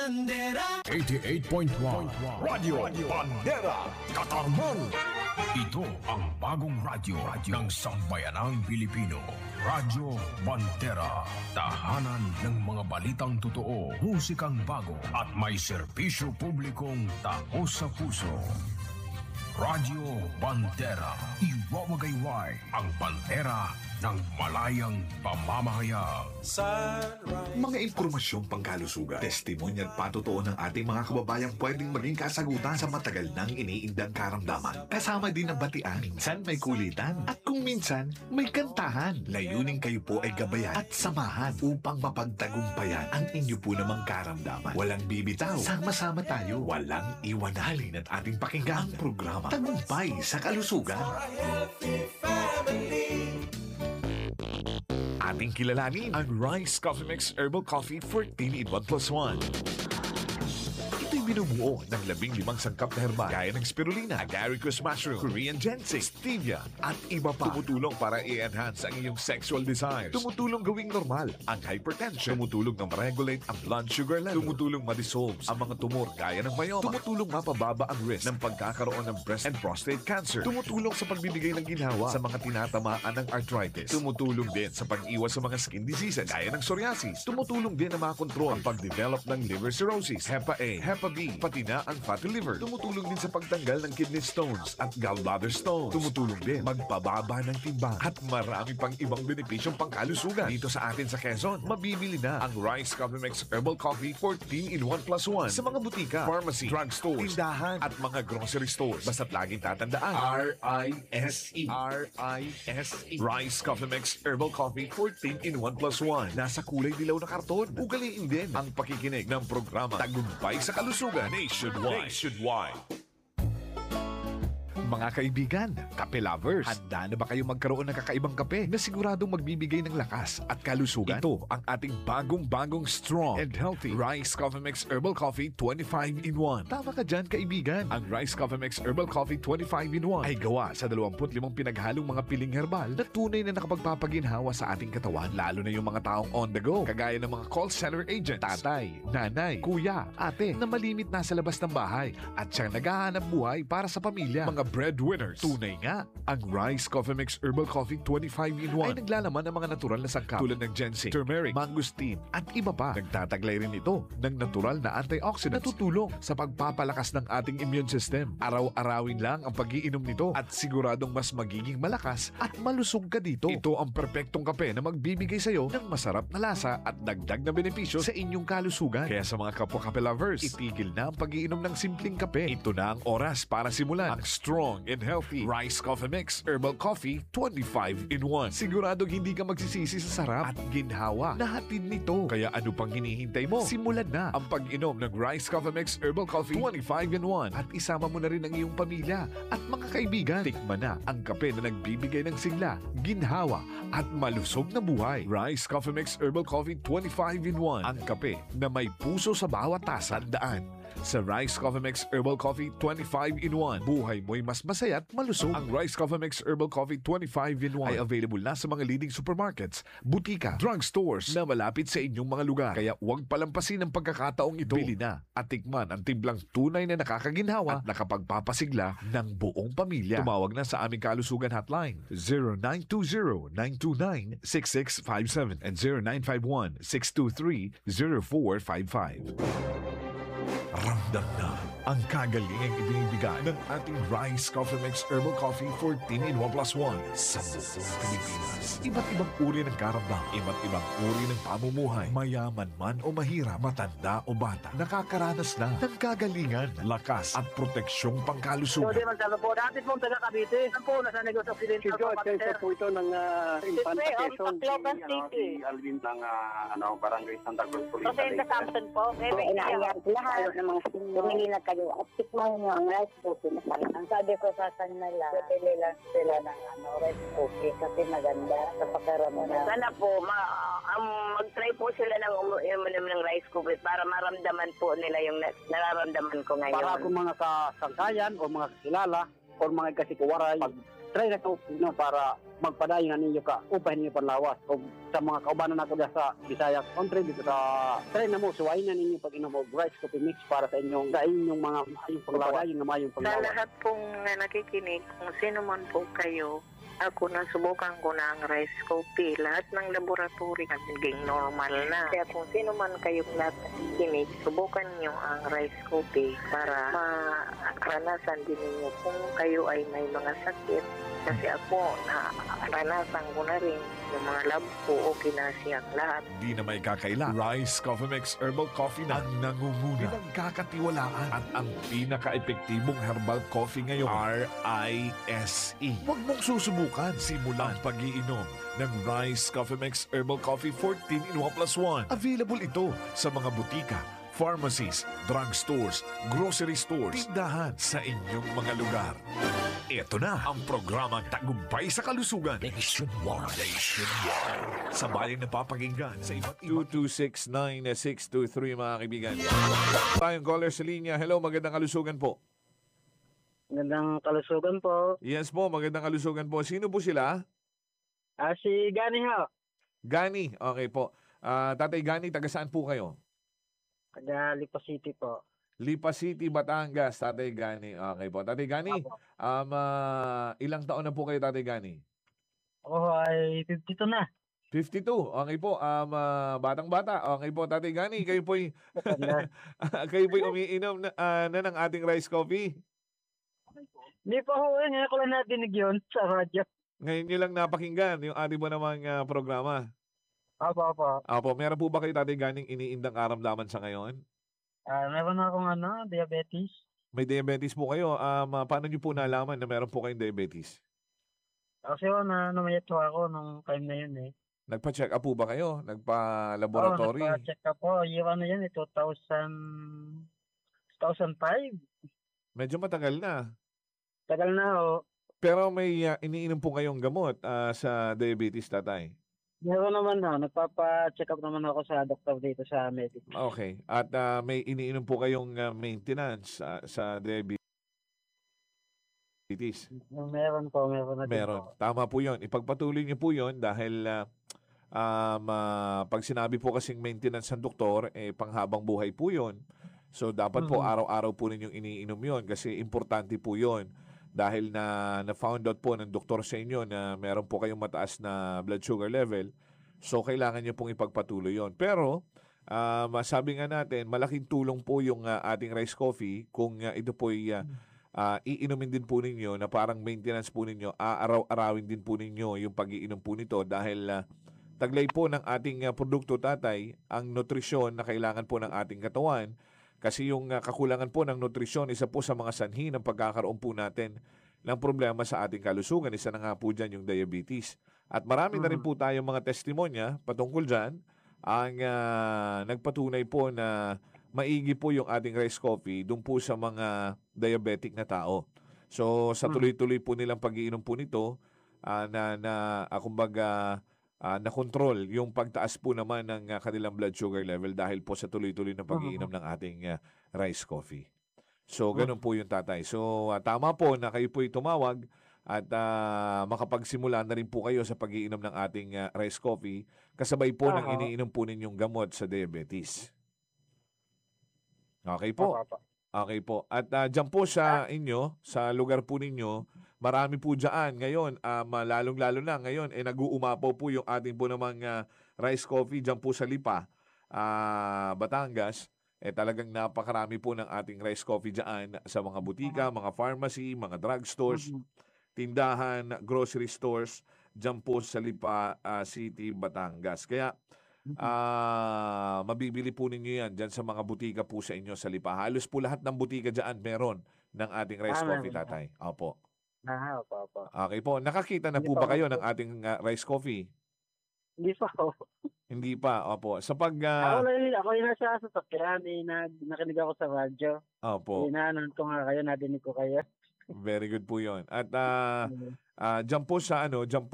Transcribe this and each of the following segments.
Bandera 88.1 Radio Bandera Katarman. Ito ang bagong radyo ng sambayanang Pilipino. Radyo Bandera. Tahanan ng mga balitang totoo, musikang bago at may serbisyo publikong taos sa puso. Radyo Bandera. Iwawagayway ang bandera ng malayang pamamahayag. Mga impormasyong pangkalusugan, testimonya at patotoo ng ating mga kababayang pwedeng maging kasagutan sa matagal nang iniindang karamdaman. Kasama din ang batian, minsan may kulitan, at kung minsan may kantahan. Layunin kayo po ay gabayan at samahan upang mapagtagumpayan ang inyo po namang karamdaman. Walang bibitaw, sama-sama tayo. Walang iwanalin at ating pakinggan ang programa Tagumpay sa Kalusugan. Ating kilalanin ang Rice Coffee Mix Herbal Coffee 14 in 1+1. Ito'y binubuo ng 15 sangkap na herbal gaya ng spirulina, agaricus mushroom, Korean ginseng, stevia, at iba pa. Tumutulong para i-enhance ang iyong sexual desires. Tumutulong gawing normal ang hypertension. Tumutulong na ma-regulate ang blood sugar level. Tumutulong ma-dissolve ang mga tumor gaya ng myoma. Tumutulong mapababa ang risk ng pagkakaroon ng breast and prostate cancer. Tumutulong sa pagbibigay ng ginhawa sa mga tinatamaan ng arthritis. Tumutulong din sa pag-iwas sa mga skin diseases gaya ng psoriasis. Tumutulong din na makontrol ang pag-develop ng liver cirrhosis, Hepa A, Hepa B, pati na ang fatty liver. Tumutulong din sa pagtanggal ng kidney stones at gallbladder stones. Tumutulong din magpababa ng timbang at marami pang ibang benepisyong pangkalusugan. Dito sa atin sa Quezon, mabibili na ang Rice Coffee Mix Herbal Coffee 14 in 1+1 sa mga butika, pharmacy, drugstores, tindahan at mga grocery stores. Basta't laging tatandaan, R-I-S-E. R-I-S-E. Rice Coffee Mix Herbal Coffee 14 in 1+1. Nasa kulay dilaw na karton. Ugaliin din ang pakikinig ng programa Tagumpay sa Kalusugan Nationwide. Mga kaibigan, kape lovers, handa na ba kayo magkaroon ng kakaibang kape na siguradong magbibigay ng lakas at kalusugan? Ito ang ating bagong strong and healthy Rice Coffee Mix Herbal Coffee 25 in 1. Tama ka dyan, kaibigan. Ang Rice Coffee Mix Herbal Coffee 25 in 1 ay gawa sa 25 pinaghalong mga piling herbal na tunay na nakapagpapaginhawa sa ating katawan, lalo na yung mga taong on the go, kagaya ng mga call center agents, tatay, nanay, kuya, ate na malimit na sa labas ng bahay at siyang naghahanap buhay para sa pamilya. Mga breadwinners. Tunay nga, ang Rice Coffee Mix Herbal Coffee 25 in 1 ay naglalaman ng mga natural na sangkap tulad ng ginseng, turmeric, mangosteen at iba pa. Nagtataglay rin ito ng natural na antioxidants na tutulong sa pagpapalakas ng ating immune system. Araw-arawin lang ang pag-iinom nito at siguradong mas magiging malakas at malusog ka dito. Ito ang perpektong kape na magbibigay sa iyo ng masarap na lasa at dagdag na benepisyo sa inyong kalusugan. Kaya sa mga kapwa kape lovers, itigil na ang pag-iinom ng simpleng kape. Ito na ang oras para simulan ang strong and healthy Rice Coffee Mix Herbal Coffee 25 in 1. Siguradong hindi ka magsisisi sa sarap at ginhawa na hatid nito. Kaya ano pang hinihintay mo? Simulan na ang pag-inom ng Rice Coffee Mix Herbal Coffee 25 in 1 at isama mo na rin ang iyong pamilya at mga kaibigan. Tikman na ang kape na nagbibigay ng sigla, ginhawa at malusog na buhay. Rice Coffee Mix Herbal Coffee 25 in 1. Ang kape na may puso sa bawat tasa at daan. Sa Rice Coffee Mix Herbal Coffee 25 in 1, buhay mo'y mas masaya at malusog. Ang Rice Coffee Mix Herbal Coffee 25 in 1 ay available na sa mga leading supermarkets, butika, drugstores na malapit sa inyong mga lugar. Kaya huwag palampasin ang pagkakataong ito. Bili na at tikman ang timblang tunay na nakakaginhawa at nakapagpapasigla ng buong pamilya. Tumawag na sa aming kalusugan hotline 0920-929-6657 and 0951-623-0455. Ramdam na ang kagalingang ibinibigay ng ating Rice Coffee Mix Herbal Coffee 14 in 1+1 sa buong Pilipinas. Iba't ibang uri ng karamdam, iba't ibang uri ng pamumuhay, mayaman man o mahirap, matanda o bata, nakakaranas na ng kagalingan, lakas at proteksyong pangkalusugan. So, di magsabi po, dati pong taga Cavite, saan po nasa negosyo Occidental po, George, po ito ng Infanta Quezon. Tacloban City. Alvin ng Barangay Santa Cruz Police. Rosenda Samson po. Inaayaan ko lahat ng mga bumili na kayo at tikman nyo ang rice cookie na sana. Ang sabi ko sa kanila, bili lang sila ng rice cookie kasi maganda sa pagkaroon na. Sana po, mag-try po sila ng uminom ng rice cookie para maramdaman po nila yung nararamdaman ko ngayon. Para kung mga kasangkayan o mga kakilala o mga kasikuwaray, pag try na ko no, para magpadayon na ninyo ka upahin niyo panlawas o sa mga kaubanan nato diha sa Bisaya country dito sa try na mo suwayin na ninyo pag inom og rice coffee mix para sa inyong mga mayong panglawas na mayong Sa panglawas. lahat pong nakikinig, kung sino man po kayo, ako na subukan ko na ang rice coffee. Lahat ng laboratory naging normal na. Kaya kung sino man kayong nakikinig, subukan nyo ang rice coffee para maranasan din ninyo kung kayo ay may mga sakit. Kasi ako, naranasan ko na rin yung mga lab ko, okay na siyang lahat. Di na may kakaila. Rice Coffee Mix Herbal Coffee na ang nangunguna, pinagkakatiwalaan at ang pinaka-epektibong herbal coffee ngayon, RISE. Huwag mong susubukan simulan pag-iinom ng Rice Coffee Mix Herbal Coffee 14 in 1+1. Available ito sa mga butika, pharmacies, drugstores, grocery stores, tindahan sa inyong mga lugar. Ito na ang programang Tagumpay sa Kalusugan. Nationwide. Sa bayang napapakinggan sa iba't iba. 2269623 mga kaibigan. Tayong caller sa linya. Hello, magandang kalusugan po. Magandang kalusugan po. Yes po, magandang kalusugan po. Sino po sila? Si Gani ho. Gani. Okay po. Tatay Gani, taga saan po kayo? Taga Lipa City po. Lipa City, Batangas, Tatay Gani. Okay po. Tatay Gani, ilang taon na po kayo, Tatay Gani? Ako ay 52 na. 52. Okay po. Batang-bata. Okay po, Tatay Gani, kayo po'y kayo po'y umiinom na ng ating rice coffee. Hindi po ako, ngayon ko lang nadinig yun sa radyo. Ngayon nyo lang napakinggan yung ating po namang programa. Opo. Opo, meron po ba kayo, Tatay Ganing, iniindang karamdaman sa ngayon? Meron akong diabetes. May diabetes po kayo. Paano nyo po nalaman na meron po kayong diabetes? Kasi namayat ako nung time na yun eh. Nagpa-check up po ba kayo? Nagpa-laboratory? Oo, nagpa-check up po. Year yan eh, 2005. Medyo matagal na. Tagal na ho. Pero may iniinom po kayong gamot sa diabetes, Tatay? Meron naman nagpapa-check up naman ako sa doktor dito sa medic. Okay. At may iniinom po kayong maintenance sa diabetes? Meron po. Meron. Tama po yun. Ipagpatuloy niyo po yun dahil pag sinabi po kasing maintenance ng doktor, panghabang buhay po yun. So dapat po araw-araw po ninyong iniinom yun kasi importante po yun. Dahil na-found out po ng doktor sa inyo na meron po kayong mataas na blood sugar level, so kailangan nyo pong ipagpatuloy yon. Pero, masabi nga natin, malaking tulong po yung ating rice coffee kung ito po iinumin din po ninyo na parang maintenance po ninyo, araw-arawin din po ninyo yung pag-iinom po nito dahil taglay po ng ating produkto, Tatay, ang nutrisyon na kailangan po ng ating katawan. Kasi yung kakulangan po ng nutrisyon, isa po sa mga sanhi ng pagkakaroon po natin ng problema sa ating kalusugan. Isa na nga po dyan yung diabetes. At marami na rin po tayong mga testimonya patungkol dyan ang nagpatunay po na maigi po yung ating rice coffee dun po sa mga diabetic na tao. So sa tuloy-tuloy po nilang pag-iinom po nito, kumbaga, na-control yung pagtaas po naman ng kanilang blood sugar level dahil po sa tuloy-tuloy na pag-iinom ng ating rice coffee. So, ganun po yung, Tatay. So, tama po na kayo po'y tumawag at makapagsimula na rin po kayo sa pag-iinom ng ating rice coffee kasabay po ng iniinom po ninyong gamot sa diabetes. Okay po? Okay po. At dyan po sa inyo, sa lugar po ninyo, marami po dyan ngayon, lalong-lalo na ngayon, nag-uumapaw po yung ating po namang rice coffee dyan po sa Lipa, Batangas. Talagang napakarami po ng ating rice coffee dyan sa mga butika, mga pharmacy, mga drugstores, tindahan, grocery stores, dyan po sa Lipa City, Batangas. Kaya, mabibili po ninyo yan dyan sa mga butika po sa inyo sa Lipa. Halos po lahat ng butika dyan meron ng ating rice coffee, Tatay. Opo. Opo. Okay po. Nakakita na po ba kayo ng ating rice coffee? Hindi pa po. Hindi pa. Opo. Sa pag... ako yung nasa sasakyan, nakinig ako sa radyo. Opo. Inaanoan ko nga kayo, nadinig ko kayo. Very good po yun. At dyan po sa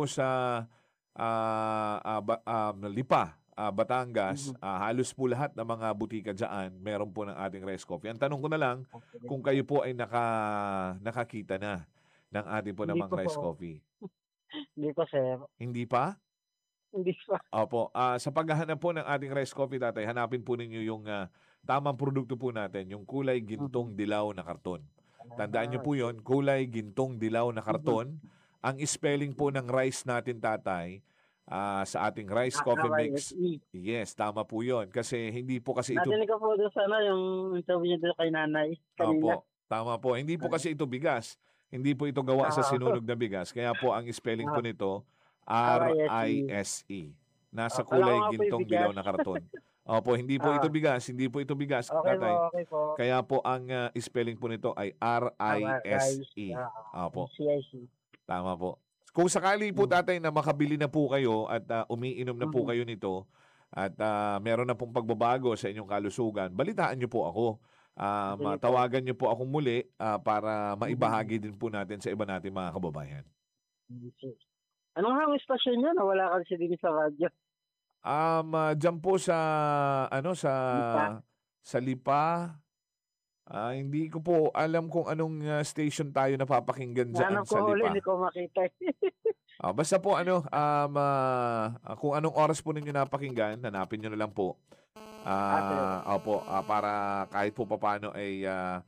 Lipa, Batangas, halos po lahat ng mga butika dyan, meron po ng ating rice coffee. Ang tanong ko na lang, kung kayo po ay nakakita na. ng ating po Hindi namang po. rice coffee. Hindi po, sir. Hindi pa? Hindi pa. Opo. Sa paghahanap po ng ating rice coffee, tatay, hanapin po ninyo yung tamang produkto po natin, yung kulay gintong dilaw na karton. Tandaan nyo po yun, kulay gintong dilaw na karton. Ang spelling po ng rice natin, tatay, sa ating rice coffee mix. Yes, tama po yun. Kasi hindi po kasi ito... Natinig ko po doon sana yung interview niya doon kay nanay kanina. Opo, tama po. Hindi po kasi ito bigas. Hindi po ito gawa sa sinunog na bigas. Kaya po ang spelling po nito, R-I-S-E. Nasa kulay Alam ko nga po yung gintong bigas. dilaw na karton. Opo, hindi po ito bigas. Hindi po ito bigas, Okay tatay. po, okay po. Kaya po ang spelling po nito ay R-I-S-E. Opo, CIC. tama po. Kung sakali po, tatay, na makabili na po kayo at umiinom na po kayo nito at meron na pong pagbabago sa inyong kalusugan, balitaan niyo po ako. Tawagan niyo po ako muli para maibahagi din po natin sa iba natin mga kababayan. Anong hang istasyon niya? Nawala kasi din sa radyo. Diyan po sa Lipa? sa Lipa. Hindi ko po alam kung anong station tayo napapakinggan diyan Hanap sa ko ulit, Lipa. hindi ko makita. Basta po kung anong oras po ninyo napakinggan, hanapin niyo na lang po. Opo, para kahit po papaano ay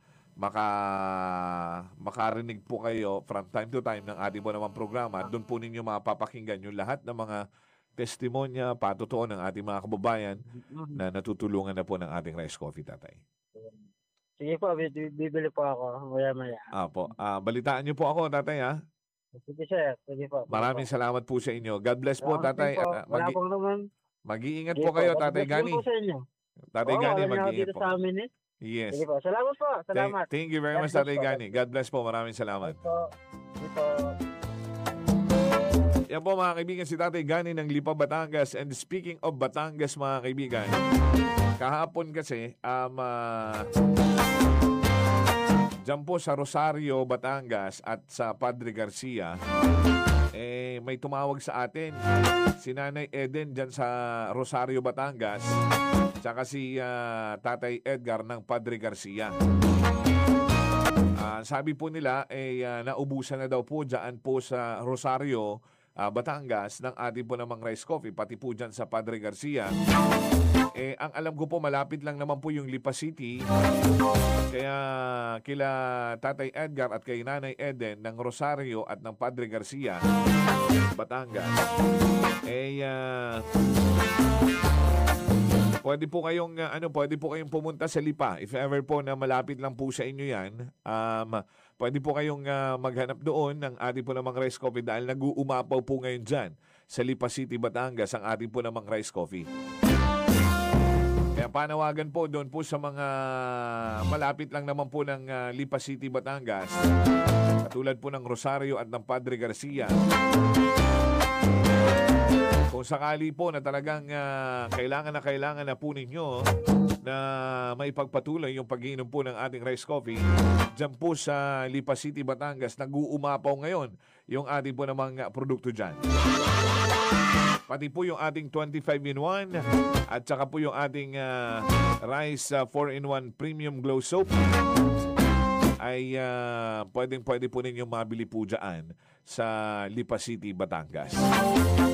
makarinig po kayo from time to time ng ating po naman programa. Doon po ninyo mapapakinggan yung lahat ng mga testimonya, patotoo ng ating mga kababayan na natutulungan na po ng ating rice coffee, tatay. Sige po, bibili po ako. Maya-maya. Opo. Balitaan niyo po ako, tatay, ha? Sige, sir. Sige po. Maraming salamat po sa inyo. God bless po, tatay. At, Wala pong naman. mag-iingat Sige po kayo, God tatay bless Gani. po sa inyo. Tatay Oo, Gani, alam niyo ako mag-iingat dito po. sa amin eh. Yes. Sige po. Salamat po. Salamat. Thank you very God much, bless tatay po. Gani. God bless po. Maraming salamat. Sige po. Sige po. Yan po mga kaibigan, si Tatay Gani ng Lipa, Batangas. And speaking of Batangas, mga kaibigan, kahapon kasi, dyan po sa Rosario, Batangas at sa Padre Garcia, may tumawag sa atin. Si Nanay Eden dyan sa Rosario, Batangas, tsaka si Tatay Edgar ng Padre Garcia. Sabi po nila, naubusan na daw po dyan po sa Rosario, Batangas, ng ating po namang rice coffee, pati po dyan sa Padre Garcia. Ang alam ko po, malapit lang naman po yung Lipa City. Kaya kila Tatay Edgar at kay Nanay Eden ng Rosario at ng Padre Garcia, Batangas, pwede po kayong pumunta sa Lipa. If ever po na malapit lang po sa inyo yan, pwede po kayong maghanap doon ng ating po namang rice coffee dahil nag-uumapaw po ngayon dyan sa Lipa City, Batangas ang ating po namang rice coffee. Kaya panawagan po doon po sa mga malapit lang naman po ng Lipa City, Batangas, katulad po ng Rosario at ng Padre Garcia. Kung sakali po na talagang kailangan na po ninyo na maipagpatuloy yung pag-iinom po ng ating rice coffee, dyan po sa Lipa City, Batangas, nag-uumapaw ngayon yung ating po namang produkto dyan. Pati po yung ating 25-in-1 at saka po yung ating rice 4-in-1 premium glow soap ay pwede po ninyong mabili po dyan sa Lipa City, Batangas.